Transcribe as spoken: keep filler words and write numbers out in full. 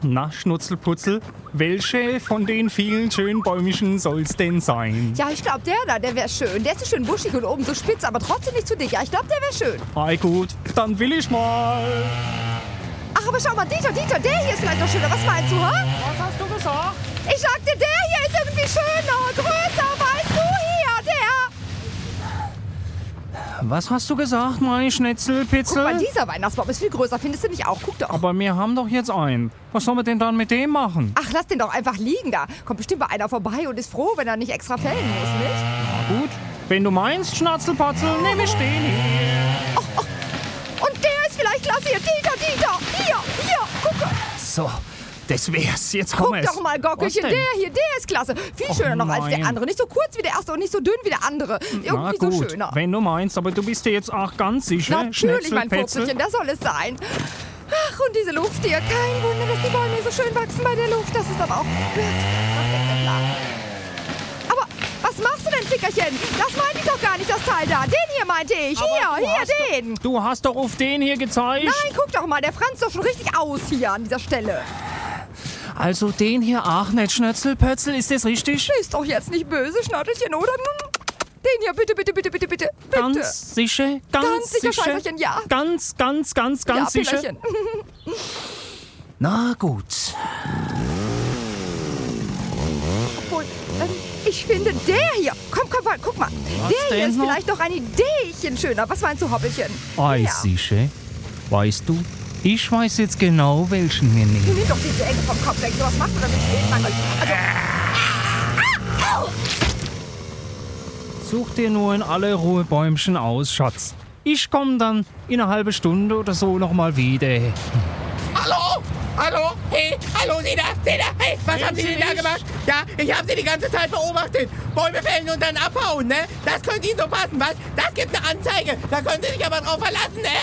Na, Schnutzelputzel, welche von den vielen schönen Bäumchen soll's denn sein? Ja, ich glaube, der da, der wäre schön. Der ist so schön buschig und oben so spitz, aber trotzdem nicht zu dick. Ja, ich glaube, der wäre schön. Ei gut, dann will ich mal. Ach, aber schau mal, Dieter, Dieter, der hier ist vielleicht noch schöner. Was meinst du, ha? Was hast du gesagt? Ich sagte, der hier ist irgendwie schöner, größer, weißt du, hier, der. Was hast du gesagt, mein Schnetzelpitzel? Guck mal, dieser Weihnachtsbaum ist viel größer, findest du nicht auch? Guck doch. Aber wir haben doch jetzt einen. Was sollen wir denn dann mit dem machen? Ach, lass den doch einfach liegen da. Kommt bestimmt mal einer vorbei und ist froh, wenn er nicht extra fällen muss, nicht? Na gut, wenn du meinst, Schnatzelpatzel, nehme ich den hier. Ach, ach. Und der ist vielleicht klasse hier. Dieter, Dieter. Hier, hier, gucke. So, das wär's. Jetzt Guck haben wir's. doch mal, Gockelchen, Was der denn? hier, der ist klasse. Viel Och, schöner noch als der nein. andere. Nicht so kurz wie der erste und nicht so dünn wie der andere. Na Irgendwie gut, so schöner. wenn du meinst, aber du bist dir jetzt auch ganz sicher, Natürlich, mein Schnetzelpetzel? Purzelchen, das soll es sein. Ach, und diese Luft hier. Kein Wunder, dass die Bäume so schön wachsen bei der Luft. Das ist aber auch wirklich Exemplar. Aber was machst du denn, Fickerchen? Das meinte ich doch gar nicht, das Teil da. Den hier meinte ich. Aber Hier, du hier, hast den. Du hast doch auf den hier gezeigt. Nein, guck doch mal, der franzt doch schon richtig aus hier an dieser Stelle. Also den hier auch nicht, Schnetzelpötzel, ist das richtig? Ist doch jetzt nicht böse, Schnattelchen, oder? Den hier, bitte, bitte, bitte, bitte, bitte. Bitte. Ganz sicher? Ganz, Ganz sicher, Schäferchen, ja. Ganz, ganz, ganz, ganz ja, sicher? Pillerchen. Na gut. Obwohl, ähm, ich finde der hier. Komm, komm, komm, guck mal. Was der hier denn ist noch? vielleicht doch ein Ideechen schöner. Was meinst du, Hoppelchen? Ei, Ja. sicher. Weißt du, ich weiß jetzt genau, welchen wir nehmen. Nimm doch diese Ecke vom Kopf weg. So was macht man damit steht man nicht. Also, Such dir nur in aller Ruhe Bäumchen aus, Schatz. Ich komme dann in einer halben Stunde oder so nochmal wieder. Hallo? Hallo? Hey, hallo, Sie da? Sie da? Hey, was Sehen haben Sie Sie denn da mich? gemacht? Ja, ich habe Sie die ganze Zeit beobachtet. Bäume fällen und dann abhauen, ne? Das könnte Ihnen so passen, was? Das gibt eine Anzeige. Da können Sie sich aber drauf verlassen, ne?